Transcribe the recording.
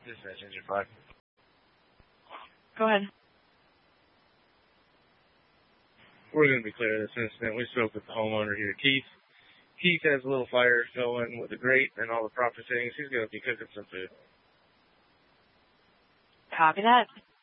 Dispatch engine 5. Go ahead. We're going to be clear of this incident. We spoke with the homeowner here, Keith. Keith has a little fire going with the grate and all the proper things. He's going to be cooking some food. Copy that.